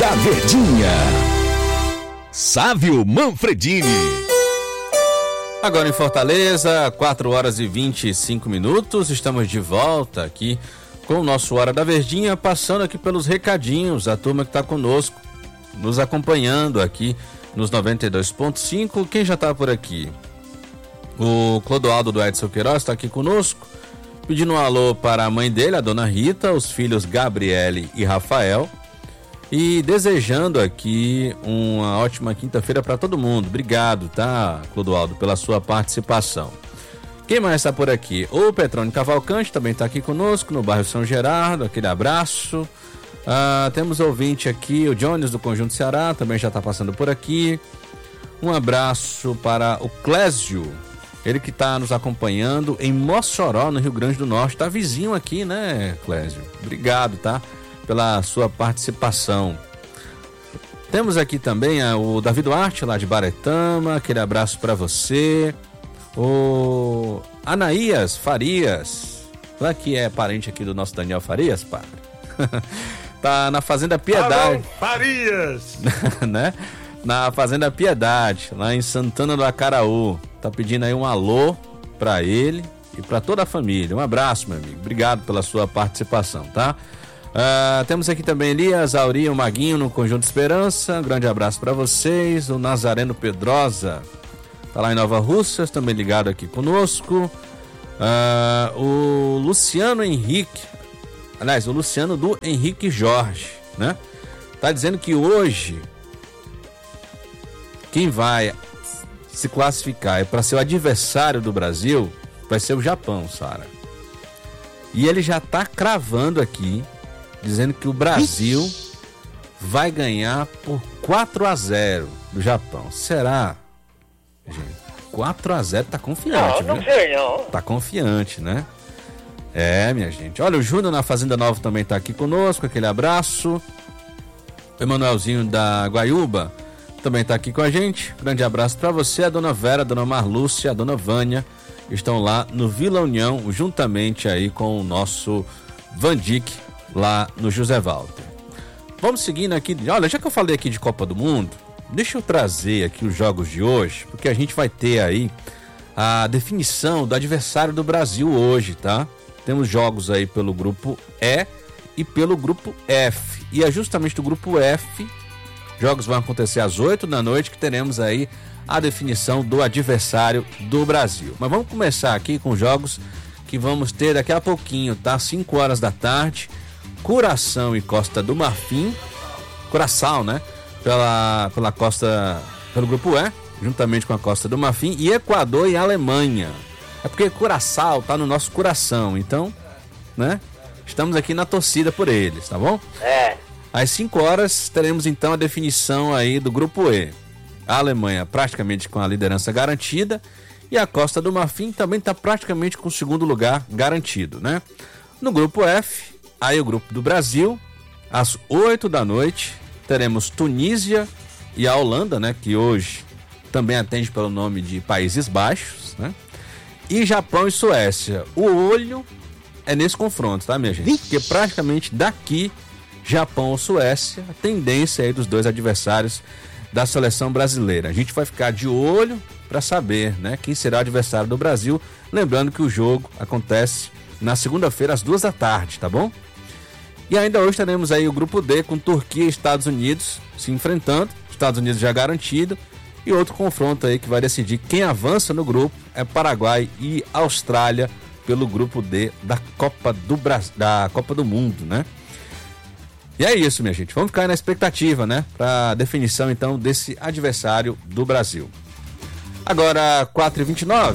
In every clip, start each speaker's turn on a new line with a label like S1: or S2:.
S1: da Verdinha. Sávio Manfredini.
S2: Agora em Fortaleza, 4h25, estamos de volta aqui com o nosso Hora da Verdinha, passando aqui pelos recadinhos, a turma que está conosco, nos acompanhando aqui nos 92.5. Quem já está por aqui? O Clodoaldo do Edson Queiroz está aqui conosco, pedindo um alô para a mãe dele, a dona Rita, os filhos Gabriele e Rafael, e desejando aqui uma ótima quinta-feira para todo mundo. Obrigado, tá, Clodoaldo, pela sua participação. Quem mais está por aqui? O Petrônio Cavalcante também está aqui conosco, no bairro São Gerardo, aquele abraço. Temos ouvinte aqui, o Jones do Conjunto Ceará, também já está passando por aqui. Um abraço para o Clésio, ele que está nos acompanhando em Mossoró, no Rio Grande do Norte. Está vizinho aqui, né, Clésio? Obrigado, tá? Pela sua participação. Temos aqui também o Davi Duarte, lá de Baretama, aquele abraço para você. O Anaías Farias, lá que é parente aqui do nosso Daniel Farias, padre. Tá na Fazenda Piedade.
S3: Alô, Farias!
S2: Né? Na Fazenda Piedade, lá em Santana do Acaraú. Tá pedindo aí um alô para ele e para toda a família. Um abraço, meu amigo. Obrigado pela sua participação, tá? Temos aqui também Elias, Auri, o Maguinho no Conjunto Esperança. Um grande abraço para vocês. O Nazareno Pedrosa tá lá em Nova Russas, também ligado aqui conosco. O Luciano Henrique, aliás, o Luciano do Henrique Jorge, né? Tá dizendo que hoje quem vai se classificar para ser o adversário do Brasil vai ser o Japão, Sara. E ele já tá cravando aqui, dizendo que o Brasil vai ganhar por 4-0 do Japão. Será, gente? 4-0, tá confiante,
S4: não
S2: viu?
S4: sei não.
S2: Tá confiante, né? Minha gente. Olha, o Júnior na Fazenda Nova também tá aqui conosco, aquele abraço. O Emanuelzinho da Guaiúba também tá aqui com a gente. Grande abraço para você, a dona Vera, a dona Marlúcia, a dona Vânia, estão lá no Vila União, juntamente aí com o nosso Vandic, lá no José Walter. Vamos seguindo aqui. Olha, já que eu falei aqui de Copa do Mundo, deixa eu trazer aqui os jogos de hoje, porque a gente vai ter aí a definição do adversário do Brasil hoje, tá? Temos jogos aí pelo grupo E e pelo grupo F. E é justamente do grupo F, jogos vão acontecer às 8 da noite, que teremos aí a definição do adversário do Brasil. Mas vamos começar aqui com jogos que vamos ter daqui a pouquinho, tá? 5 horas da tarde. Curaçao e Costa do Marfim, Curaçao, né? Pela costa, pelo grupo E, juntamente com a Costa do Marfim, e Equador e Alemanha. É porque Curaçao tá no nosso coração, então, né? Estamos aqui na torcida por eles, tá bom? Às 5 horas teremos então a definição aí do grupo E. A Alemanha praticamente com a liderança garantida e a Costa do Marfim também está praticamente com o segundo lugar garantido, né? No grupo F, aí o grupo do Brasil, às 8 da noite, teremos Tunísia e a Holanda, né? Que hoje também atende pelo nome de Países Baixos, né? E Japão e Suécia. O olho é nesse confronto, tá, minha gente? Porque praticamente daqui, Japão ou Suécia, a tendência aí dos dois adversários da seleção brasileira. A gente vai ficar de olho para saber, né? Quem será o adversário do Brasil. Lembrando que o jogo acontece na segunda-feira às 2 da tarde, tá bom? E ainda hoje teremos aí o grupo D com Turquia e Estados Unidos se enfrentando, Estados Unidos já garantido, e outro confronto aí que vai decidir quem avança no grupo é Paraguai e Austrália pelo grupo D da Copa do Mundo, né? E é isso, minha gente, vamos ficar na expectativa, né? Para definição então desse adversário do Brasil. Agora 4h29.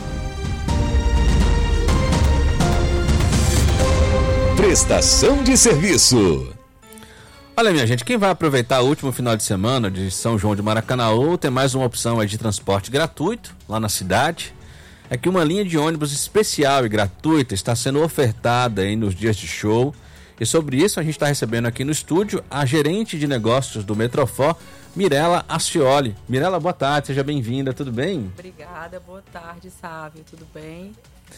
S1: Prestação de serviço.
S2: Olha, minha gente, quem vai aproveitar o último final de semana de São João de Maracanaú tem mais uma opção aí de transporte gratuito lá na cidade. É que uma linha de ônibus especial e gratuita está sendo ofertada aí nos dias de show. E sobre isso a gente está recebendo aqui no estúdio a gerente de negócios do Metrofor, Mirela Ascioli. Mirela, boa tarde, seja bem-vinda, tudo bem?
S5: Obrigada, boa tarde, Sávio, tudo bem?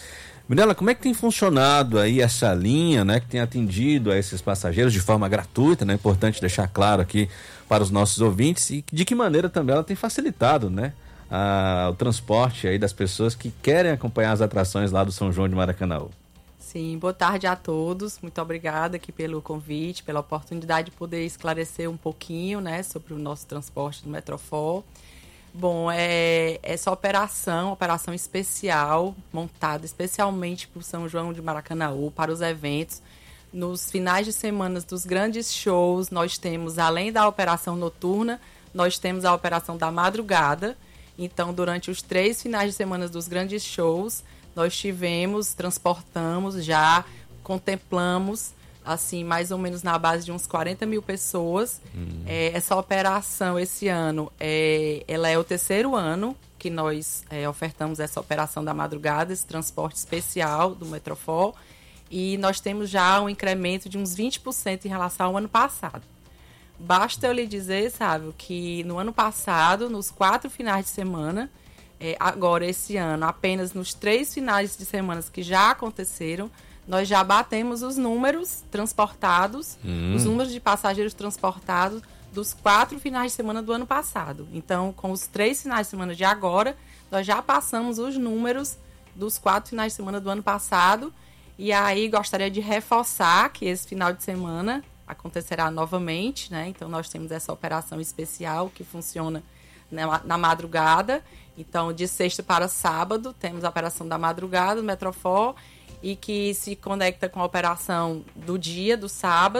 S2: Mirela, como é que tem funcionado aí essa linha, né, que tem atendido a esses passageiros de forma gratuita, né? Importante deixar claro aqui para os nossos ouvintes, e de que maneira também ela tem facilitado, né, o transporte aí das pessoas que querem acompanhar as atrações lá do São João de Maracanaú.
S3: Sim, boa tarde a todos. Muito obrigada aqui pelo convite, pela oportunidade de poder esclarecer um pouquinho, né, sobre o nosso transporte do Metrofol. Bom, essa operação especial, montada especialmente para o São João de Maracanaú, para os eventos. Nos finais de semana dos grandes shows, nós temos, além da operação noturna, nós temos a operação da madrugada. Então, durante os 3 finais de semana dos grandes shows, nós transportamos, já contemplamos, assim, mais ou menos na base de uns 40 mil pessoas. Essa operação, esse ano, ela é o 3º ano que nós ofertamos essa operação da madrugada, esse transporte especial do Metrofol, e nós temos já um incremento de uns 20% em relação ao ano passado. Basta eu lhe dizer, sabe, que no ano passado, nos 4 finais de semana, agora esse ano, apenas nos 3 finais de semana que já aconteceram, nós já batemos os números transportados, os números de passageiros transportados dos 4 finais de semana do ano passado. Então, com os 3 finais de semana de agora, nós já passamos os números dos 4 finais de semana do ano passado. E aí, gostaria de reforçar que esse final de semana acontecerá novamente, né? Então, nós temos essa operação especial que funciona na madrugada. Então, de sexta para sábado, temos a operação da madrugada, do Metrofol, e que se conecta com a operação do dia, do sábado.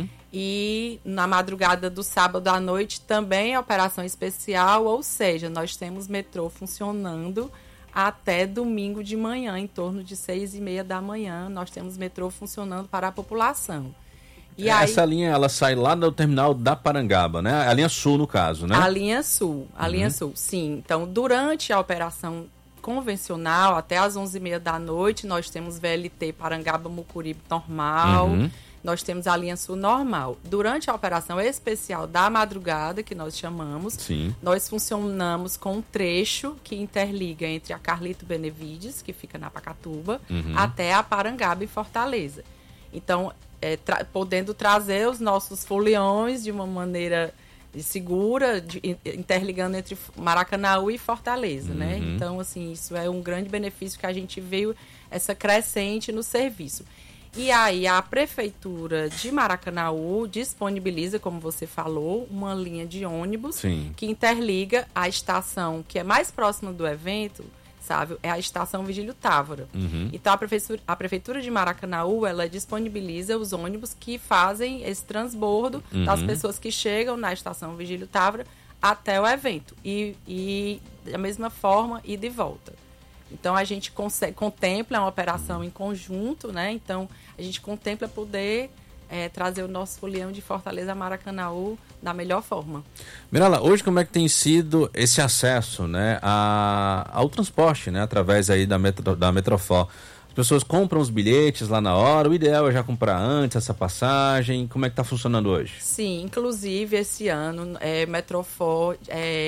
S3: E na madrugada do sábado à noite também a operação especial, ou seja, nós temos metrô funcionando até domingo de manhã, em torno de 6h30 da manhã, nós temos metrô funcionando para a população. E
S2: essa linha, ela sai lá do terminal da Parangaba, né? A linha sul, no caso, né?
S3: A linha sul, sim. Então, durante a operação convencional, até às 11h30 da noite, nós temos VLT Parangaba-Mucuripe normal, nós temos a linha sul normal. Durante a operação especial da madrugada, que nós chamamos, nós funcionamos com um trecho que interliga entre a Carlito Benevides, que fica na Pacatuba, até a Parangaba e Fortaleza. Então, podendo trazer os nossos foliões de uma maneira segura, interligando entre Maracanaú e Fortaleza, né? Então, assim, isso é um grande benefício que a gente veio, essa crescente no serviço. E aí, a Prefeitura de Maracanaú disponibiliza, como você falou, uma linha de ônibus que interliga a estação que é mais próxima do evento, sabe? É a estação Vigílio Távora. Então, a Prefeitura de Maracanaú, ela disponibiliza os ônibus que fazem esse transbordo das pessoas que chegam na estação Vigílio Távora até o evento. E da mesma forma, ir de volta. Então, a gente contempla uma operação em conjunto, né? Então, a gente contempla poder trazer o nosso folião de Fortaleza a Maracanaú da melhor forma.
S2: Mirela, hoje como é que tem sido esse acesso, né, ao transporte, né, através aí da Metrofol? As pessoas compram os bilhetes lá na hora, o ideal é já comprar antes essa passagem, como é que está funcionando hoje?
S3: Sim, inclusive esse ano Metrofol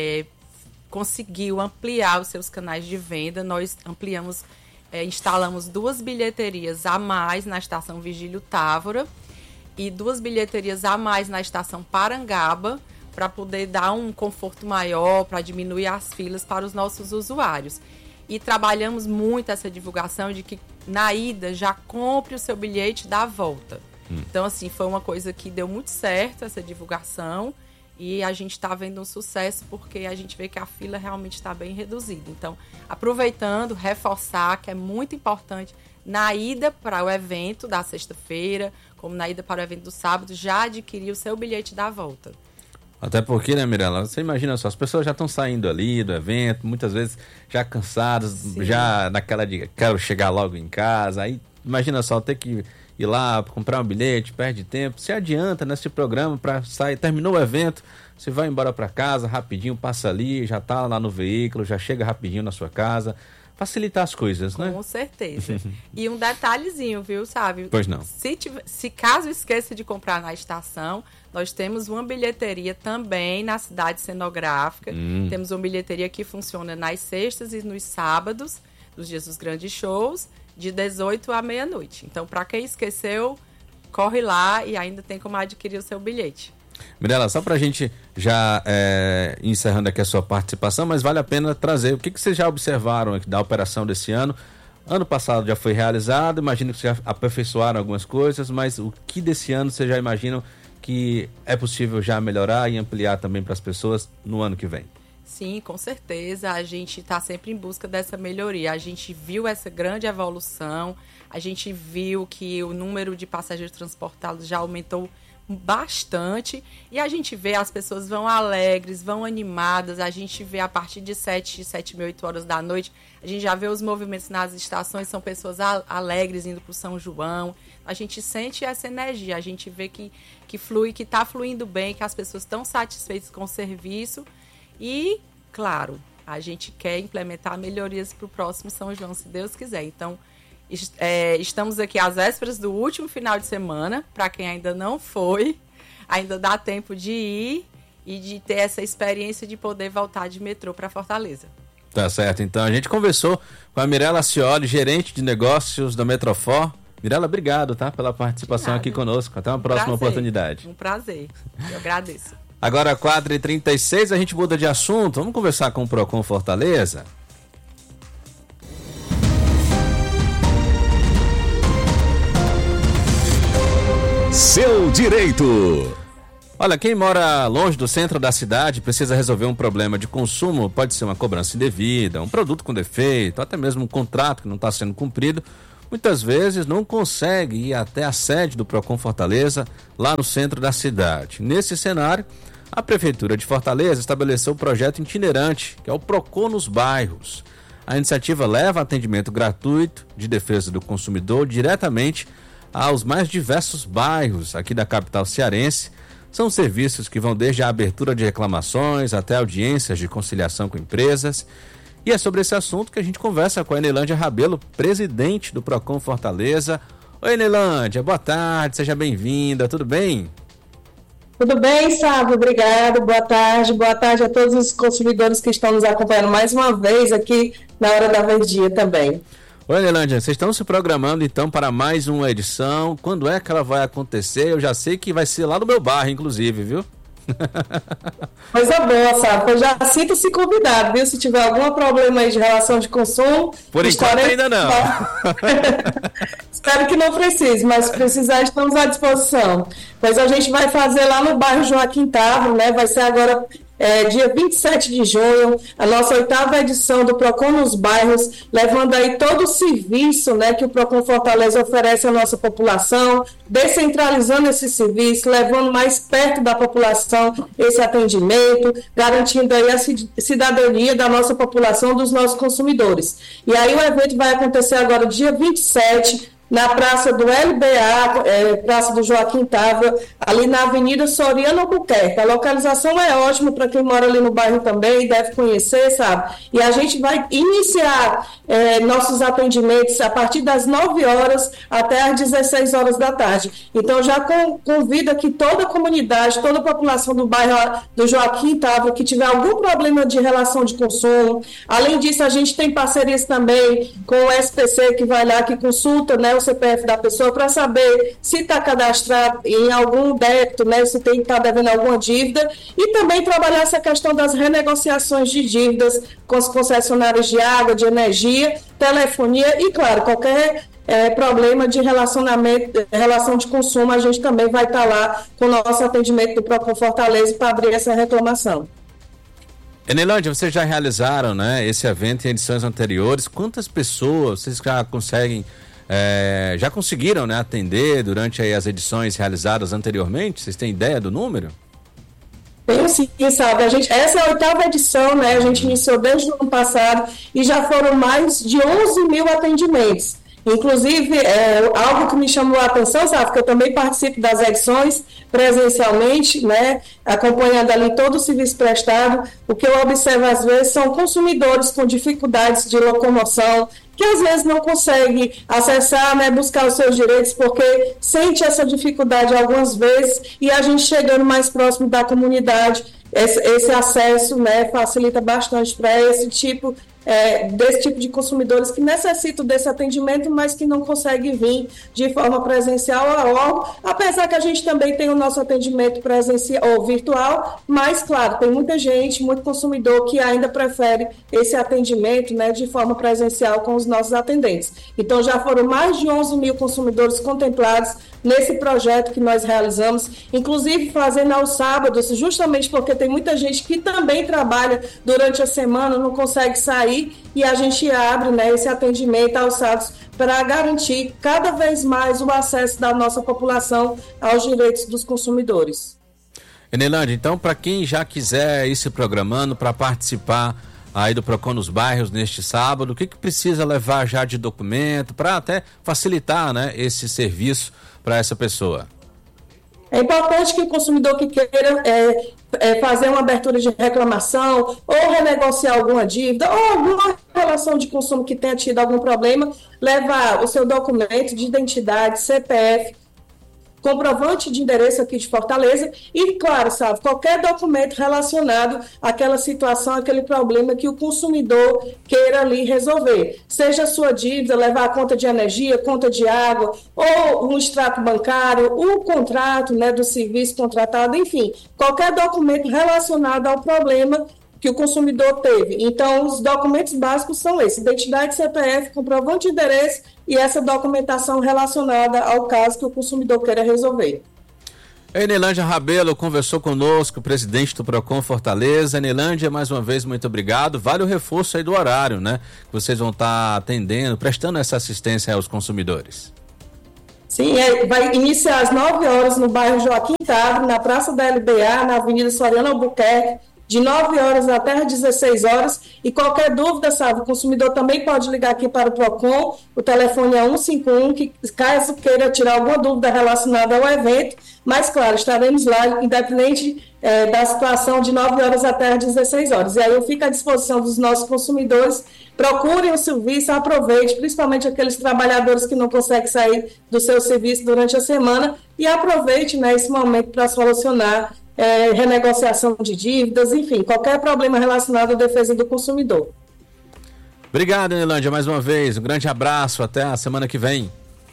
S3: conseguiu ampliar os seus canais de venda. Nós ampliamos, instalamos 2 bilheterias a mais na estação Vigílio Távora e 2 bilheterias a mais na estação Parangaba, para poder dar um conforto maior, para diminuir as filas para os nossos usuários. E trabalhamos muito essa divulgação de que na ida já compre o seu bilhete da volta. Então, assim, foi uma coisa que deu muito certo, essa divulgação, e a gente está vendo um sucesso porque a gente vê que a fila realmente está bem reduzida. Então, aproveitando, reforçar que é muito importante na ida para o evento da sexta-feira, como na ida para o evento do sábado, já adquirir o seu bilhete da volta.
S2: Até porque, né, Mirela, você imagina só, as pessoas já estão saindo ali do evento, muitas vezes já cansadas, já naquela de quero chegar logo em casa, aí imagina só, ter que ir lá comprar um bilhete, perde tempo, se adianta nesse programa para sair, terminou o evento, você vai embora para casa rapidinho, passa ali, já tá lá no veículo, já chega rapidinho na sua casa, facilitar as coisas, né?
S3: Com certeza. E um detalhezinho, viu, sabe?
S2: Pois não.
S3: Se caso esqueça de comprar na estação, nós temos uma bilheteria também na cidade cenográfica. Temos uma bilheteria que funciona nas sextas e nos sábados, nos dias dos grandes shows. de 18 à meia-noite. Então, para quem esqueceu, corre lá e ainda tem como adquirir o seu bilhete.
S2: Mirela, só para a gente já encerrando aqui a sua participação, mas vale a pena trazer o que vocês já observaram aqui da operação desse ano. Ano passado já foi realizado, imagino que vocês já aperfeiçoaram algumas coisas, mas o que desse ano vocês já imaginam que é possível já melhorar e ampliar também para as pessoas no ano que vem?
S3: Sim, com certeza, a gente está sempre em busca dessa melhoria. A gente viu essa grande evolução, a gente viu que o número de passageiros transportados já aumentou bastante e a gente vê as pessoas vão alegres, vão animadas, a gente vê a partir de 7, 8 horas da noite, a gente já vê os movimentos nas estações, são pessoas alegres indo para o São João, a gente sente essa energia, a gente vê que flui, que está fluindo bem, que as pessoas estão satisfeitas com o serviço e, claro, a gente quer implementar melhorias para o próximo São João, se Deus quiser. Então, estamos aqui às vésperas do último final de semana. Para quem ainda não foi, ainda dá tempo de ir e de ter essa experiência de poder voltar de metrô para Fortaleza.
S2: Tá certo, então a gente conversou com a Mirela Cioli, gerente de negócios da Metrofor. Mirela, obrigado, tá, pela participação aqui conosco. Até uma próxima oportunidade.
S3: Um prazer, eu agradeço.
S2: Agora 4h36, a gente muda de assunto. Vamos conversar com o Procon Fortaleza?
S1: Seu direito.
S2: Olha, quem mora longe do centro da cidade precisa resolver um problema de consumo, pode ser uma cobrança indevida, um produto com defeito, até mesmo um contrato que não está sendo cumprido. Muitas vezes não consegue ir até a sede do Procon Fortaleza, lá no centro da cidade. Nesse cenário, a Prefeitura de Fortaleza estabeleceu um projeto itinerante, que é o Procon nos bairros. A iniciativa leva atendimento gratuito de defesa do consumidor diretamente aos mais diversos bairros aqui da capital cearense. São serviços que vão desde a abertura de reclamações até audiências de conciliação com empresas. E é sobre esse assunto que a gente conversa com a Enelândia Rabelo, presidente do Procon Fortaleza. Oi, Enelândia, boa tarde, seja bem-vinda, tudo bem?
S4: Tudo bem, Sábio, obrigado, boa tarde a todos os consumidores que estão nos acompanhando mais uma vez aqui na Hora da Verdinha também.
S2: Oi, Enelândia, vocês estão se programando então para mais uma edição, quando é que ela vai acontecer? Eu já sei que vai ser lá no meu bairro, inclusive, viu?
S4: Coisa boa, Sábio, eu já sinto-se convidado, viu? Se tiver algum problema aí de relação de consumo...
S2: Por enquanto ainda não.
S4: Espero que não precise, mas se precisar, estamos à disposição. Pois a gente vai fazer lá no bairro Joaquim Távora, né? Vai ser agora dia 27 de junho, a nossa 8ª edição do Procon nos bairros, levando aí todo o serviço, né, que o Procon Fortaleza oferece à nossa população, descentralizando esse serviço, levando mais perto da população esse atendimento, garantindo aí a cidadania da nossa população, dos nossos consumidores. E aí o evento vai acontecer agora dia 27, na Praça do LBA, Praça do Joaquim Távora, ali na Avenida Soriano Albuquerque. A localização é ótima para quem mora ali no bairro também, deve conhecer, sabe? E a gente vai iniciar nossos atendimentos a partir das 9 horas até as 16 horas da tarde. Então, já convido aqui toda a comunidade, toda a população do bairro do Joaquim Távora, que tiver algum problema de relação de consumo. Além disso, a gente tem parcerias também com o SPC, que vai lá, que consulta, né, o CPF da pessoa para saber se está cadastrado em algum débito, né, se está devendo alguma dívida, e também trabalhar essa questão das renegociações de dívidas com os concessionários de água, de energia, telefonia e, claro, qualquer problema de relacionamento, relação de consumo, a gente também vai estar lá com o nosso atendimento do Procon Fortaleza para abrir essa reclamação.
S2: Enelândia, vocês já realizaram, né, esse evento em edições anteriores. Quantas pessoas vocês já conseguem já conseguiram, né, atender durante aí as edições realizadas anteriormente? Vocês têm ideia do número?
S4: Tenho sim, sabe? Essa é a 8ª edição, né? A gente iniciou desde o ano passado e já foram mais de 11 mil atendimentos. Inclusive, algo que me chamou a atenção, sabe? Porque eu também participo das edições presencialmente, né? Acompanhando ali todo o serviço prestado. O que eu observo às vezes são consumidores com dificuldades de locomoção, que às vezes não consegue acessar, né, buscar os seus direitos, porque sente essa dificuldade algumas vezes, e a gente chegando mais próximo da comunidade, esse acesso, né, facilita bastante para esse tipo desse tipo de consumidores que necessitam desse atendimento, mas que não conseguem vir de forma presencial ao órgão, apesar que a gente também tem o nosso atendimento presencial ou virtual, mas, claro, tem muita gente, muito consumidor que ainda prefere esse atendimento, né, de forma presencial com os nossos atendentes. Então, já foram mais de 11 mil consumidores contemplados nesse projeto que nós realizamos, inclusive fazendo aos sábados, justamente porque tem muita gente que também trabalha durante a semana, não consegue sair, e a gente abre, né, esse atendimento aos sábados para garantir cada vez mais o acesso da nossa população aos direitos dos consumidores.
S2: Enelândia, então, para quem já quiser ir se programando para participar aí do Procon nos bairros neste sábado, o que precisa levar já de documento para até facilitar, né, esse serviço para essa pessoa?
S4: É importante que o consumidor que queira fazer uma abertura de reclamação ou renegociar alguma dívida ou alguma relação de consumo que tenha tido algum problema, levar o seu documento de identidade, CPF, comprovante de endereço aqui de Fortaleza e, claro, sabe, qualquer documento relacionado àquela situação, àquele problema que o consumidor queira ali resolver. Seja a sua dívida, levar a conta de energia, conta de água, ou um extrato bancário, o contrato, né, do serviço contratado, enfim, qualquer documento relacionado ao problema que o consumidor teve. Então, os documentos básicos são esses: identidade, CPF, comprovante de endereço e essa documentação relacionada ao caso que o consumidor queira resolver.
S2: Enelândia Rabelo conversou conosco, presidente do Procon Fortaleza. Enelândia, mais uma vez, muito obrigado. Vale o reforço aí do horário, né? Que vocês vão estar atendendo, prestando essa assistência aos consumidores.
S4: Sim, vai iniciar às 9 horas no bairro Joaquim Távora, na Praça da LBA, na Avenida Soriano Albuquerque, de 9 horas até às 16 horas, e qualquer dúvida, sabe, o consumidor também pode ligar aqui para o Procon, o telefone é 151, que caso queira tirar alguma dúvida relacionada ao evento, mas claro, estaremos lá, independente da situação, de 9 horas até às 16 horas. E aí eu fico à disposição dos nossos consumidores, procurem o serviço, aproveite, principalmente aqueles trabalhadores que não conseguem sair do seu serviço durante a semana, e aproveite, né, esse momento para solucionar renegociação de dívidas, enfim, qualquer problema relacionado à defesa do consumidor.
S2: Obrigado, Enelândia, mais uma vez. Um grande abraço, até a semana que vem.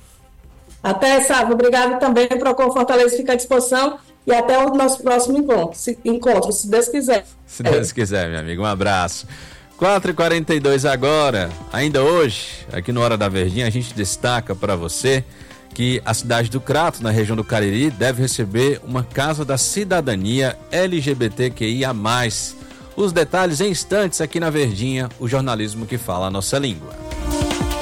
S4: Até, sábado. Obrigado também. O Procon Fortaleza fica à disposição e até o nosso próximo encontro, se Deus quiser.
S2: Se Deus quiser, meu amigo. Um abraço. 4h42 agora. Ainda hoje, aqui no Hora da Verdinha, a gente destaca para você que a cidade do Crato, na região do Cariri, deve receber uma Casa da Cidadania LGBTQIA+. Os detalhes em instantes aqui na Verdinha, o jornalismo que fala a nossa língua.